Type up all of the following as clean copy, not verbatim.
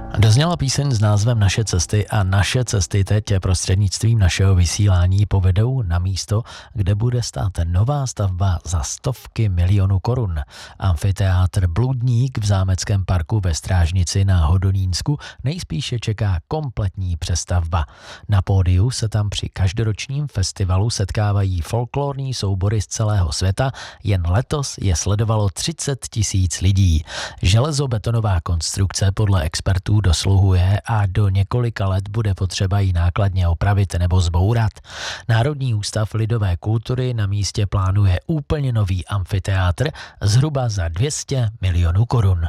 Dozněla píseň s názvem Naše cesty a naše cesty teď prostřednictvím našeho vysílání povedou na místo, kde bude stát nová stavba za stovky milionů korun. Amfiteátr Bludník v Zámeckém parku ve Strážnici na Hodonínsku nejspíše čeká kompletní přestavba. Na pódiu se tam při každoročním festivalu setkávají folklorní soubory z celého světa, jen letos je sledovalo 30 000 lidí. Železobetonová konstrukce podle expertů dosluhuje a do několika let bude potřeba ji nákladně opravit nebo zbourat. Národní ústav lidové kultury na místě plánuje úplně nový amfiteátr zhruba za 200 milionů korun.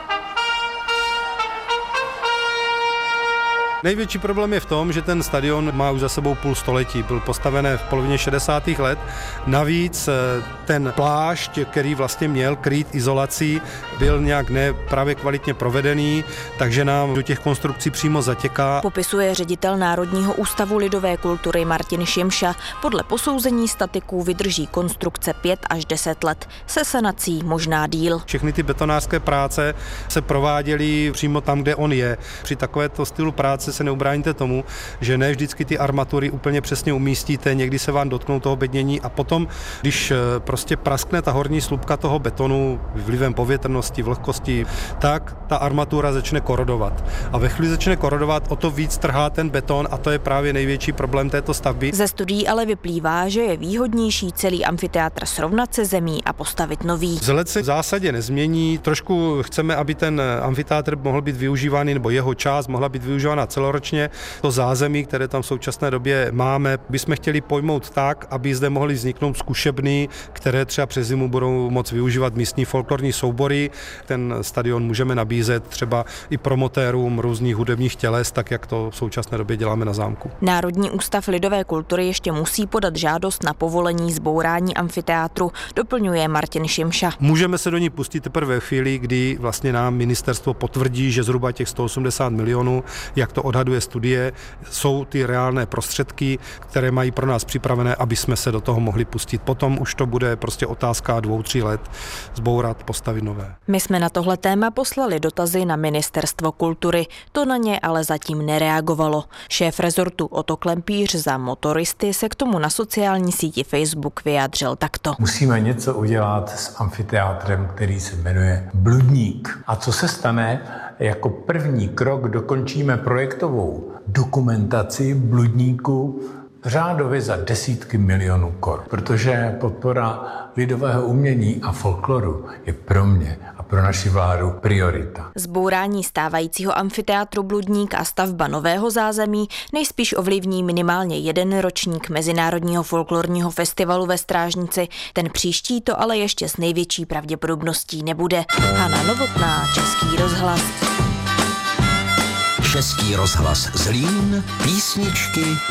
Největší problém je v tom, že ten stadion má už za sebou půl století. Byl postaven v polovině 60. let. Navíc ten plášť, který vlastně měl krýt izolací, byl nějak nepravě kvalitně provedený, takže nám do těch konstrukcí přímo zatěká. Popisuje ředitel Národního ústavu lidové kultury Martin Šimša. Podle posouzení statiků vydrží konstrukce 5 až 10 let. Se sanací možná díl. Všechny ty betonářské práce se prováděly přímo tam, kde on je. Při takovéto stylu práce se neubráníte tomu, že ne vždycky ty armatury úplně přesně umístíte, někdy se vám dotknou toho bednění a potom, když prostě praskne ta horní slupka toho betonu vlivem povětrnosti, vlhkosti, tak ta armatura začne korodovat. A ve chvíli začne korodovat, o to víc trhá ten beton a to je právě největší problém této stavby. Ze studií ale vyplývá, že je výhodnější celý amfiteátr srovnat se zemí a postavit nový. Vzhled se v zásadě nezmění, trošku chceme, aby ten amfiteátr mohl být využívaný, nebo jeho část mohla být využívána celoročně. To zázemí, které tam v současné době máme, bychom chtěli pojmout tak, aby zde mohly vzniknout zkušebny, které třeba přes zimu budou moct využívat místní folklorní soubory. Ten stadion můžeme nabízet třeba i promotérům různých hudebních těles, tak jak to v současné době děláme na zámku. Národní ústav lidové kultury ještě musí podat žádost na povolení zbourání amfiteátru, doplňuje Martin Šimša. Můžeme se do ní pustit teprve ve chvíli, kdy vlastně nám ministerstvo potvrdí, že zhruba těch 180 milionů, jak to odhaduje studie, jsou ty reálné prostředky, které mají pro nás připravené, aby jsme se do toho mohli pustit. Potom už to bude prostě otázka 2-3 let zbourat, postavit nové. My jsme na tohle téma poslali dotazy na Ministerstvo kultury, to na ně ale zatím nereagovalo. Šéf rezortu Otto Klempíř za motoristy se k tomu na sociální síti Facebook vyjádřil takto. Musíme něco udělat s amfiteátrem, který se jmenuje Bludník. A co se stane? Jako první krok dokončíme projektovou dokumentaci Bludníku řádově za desítky milionů korun, protože podpora lidového umění a folkloru je pro mě a pro naši vládu priorita. Zbourání stávajícího amfiteátru Bludník a stavba nového zázemí nejspíš ovlivní minimálně jeden ročník Mezinárodního folklorního festivalu ve Strážnici. Ten příští to ale ještě s největší pravděpodobností nebude. Hana Novotná, Český rozhlas. Český rozhlas Zlín, písničky